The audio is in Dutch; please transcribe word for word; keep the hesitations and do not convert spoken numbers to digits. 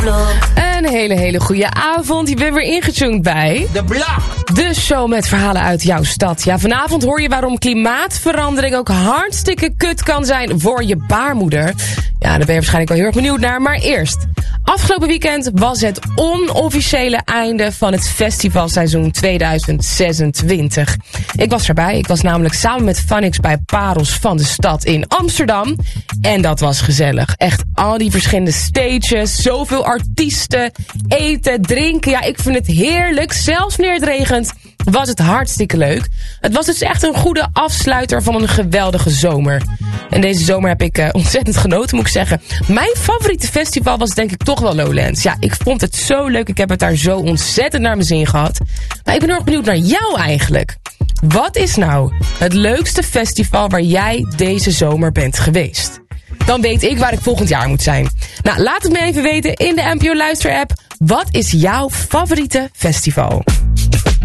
Een hele, hele goede avond. Je bent weer ingetuned bij De Blok. de show met verhalen uit jouw stad. Ja, vanavond hoor je waarom klimaatverandering ook hartstikke kut kan zijn voor je baarmoeder. Ja, daar ben je waarschijnlijk wel heel erg benieuwd naar. Maar eerst, afgelopen weekend was het onofficiële einde van het festivalseizoen tweeduizend zesentwintig. Ik was erbij. Ik was namelijk samen met Vanix bij Parels van de Stad in Amsterdam. En dat was gezellig. Echt al die verschillende stages, zoveel artiesten, eten, drinken. Ja, ik vind het heerlijk. Zelfs wanneer het regent, was het hartstikke leuk. Het was dus echt een goede afsluiter van een geweldige zomer. En deze zomer heb ik uh, ontzettend genoten, moet ik zeggen. Mijn favoriete festival was denk ik toch wel Lowlands. Ja, ik vond het zo leuk. Ik heb het daar zo ontzettend naar mijn zin gehad. Maar ik ben heel erg benieuwd naar jou eigenlijk. Wat is nou het leukste festival waar jij deze zomer bent geweest? Dan weet ik waar ik volgend jaar moet zijn. Nou, laat het me even weten in de N P O Luister app. Wat is jouw favoriete festival?